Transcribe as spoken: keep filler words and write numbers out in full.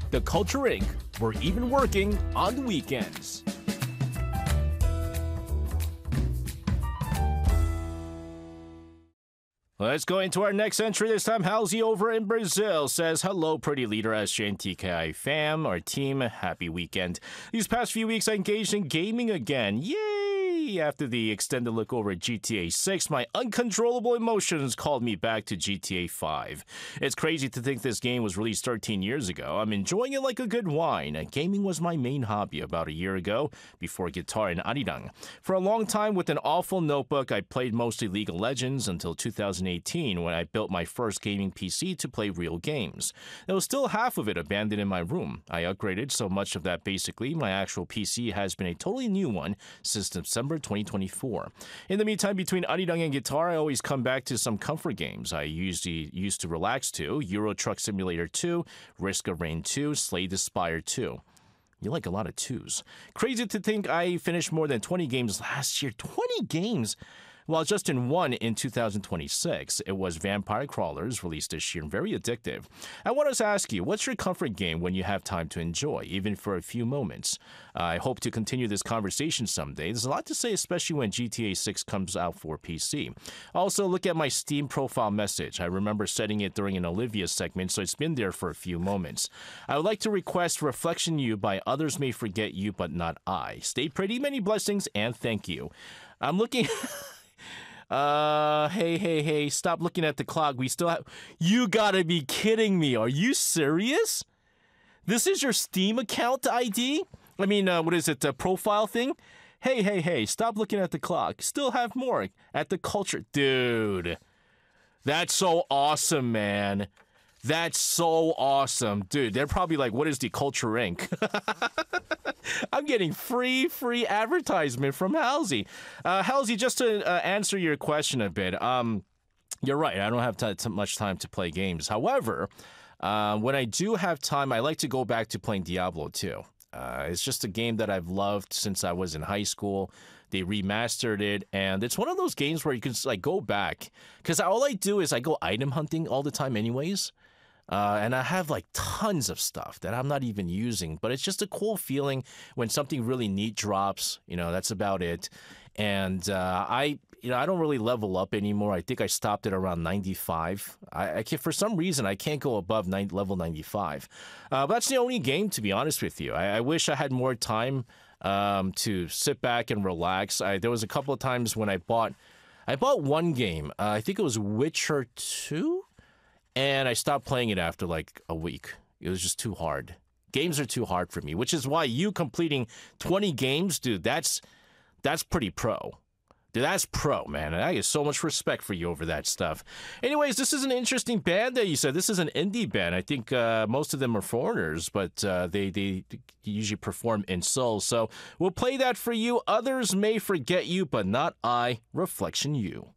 The Culture Incorporated. We're even working on the weekends. Let's go into our next entry. This time, Halsey over in Brazil says, hello, pretty leader, S J and T K I fam, our team. Happy weekend. These past few weeks, I engaged in gaming again. Yay! After the extended look over at G T A six, my uncontrollable emotions called me back to G T A five. It's crazy to think this game was released thirteen years ago. I'm enjoying it like a good wine. Gaming was my main hobby about a year ago, before guitar and arirang. For a long time, with an awful notebook, I played mostly League of Legends until two thousand eighteen, when I built my first gaming P C to play real games. There was still half of it abandoned in my room. I upgraded so much of that basically, my actual P C has been a totally new one since December twenty twenty-four. In the meantime, between arirang and guitar, I always come back to some comfort games I usually used to relax to: Euro Truck Simulator two, Risk of Rain two, Slay the Spire two. You like a lot of twos. Crazy to think I finished more than twenty games last year. twenty games? Well, just in one in two thousand twenty-six, it was Vampire Crawlers, released this year, and very addictive. I want to ask you, what's your comfort game when you have time to enjoy, even for a few moments? Uh, I hope to continue this conversation someday. There's a lot to say, especially when G T A six comes out for P C. Also, look at my Steam profile message. I remember setting it during an Olivia segment, so it's been there for a few moments. I would like to request Reflection You by Others May Forget You, But Not I. Stay pretty, many blessings, and thank you. I'm looking... Uh, hey, hey, hey, stop looking at the clock. We still have... You gotta be kidding me. Are you serious? This is your Steam account I D? I mean, uh, what is it, a profile thing? Hey, hey, hey, stop looking at the clock. Still have more at the culture. Dude, that's so awesome, man. That's so awesome. Dude, they're probably like, what is the Culture Incorporated? I'm getting free, free advertisement from Halsey. Uh, Halsey, just to uh, answer your question a bit, um, you're right. I don't have t- t- much time to play games. However, uh, when I do have time, I like to go back to playing Diablo two. Uh, it's just a game that I've loved since I was in high school. They remastered it, and it's one of those games where you can just, like, go back. Because all I do is I go item hunting all the time anyways. Uh, and I have like tons of stuff that I'm not even using, but it's just a cool feeling when something really neat drops. You know, that's about it. And uh, I, you know, I don't really level up anymore. I think I stopped at around ninety-five. I, I can, for some reason, I can't go above nine, level ninety-five. Uh, but that's the only game, to be honest with you. I, I wish I had more time um, to sit back and relax. I, there was a couple of times when I bought, I bought one game. Uh, I think it was Witcher two. And I stopped playing it after like a week. It was just too hard. Games are too hard for me, which is why you completing twenty games, dude, that's that's pretty pro. Dude, that's pro, man. And I get so much respect for you over that stuff. Anyways, this is an interesting band that you said. This is an indie band. I think uh, most of them are foreigners, but uh, they, they usually perform in Seoul. So we'll play that for you. Others May Forget You, But Not I. Reflection You.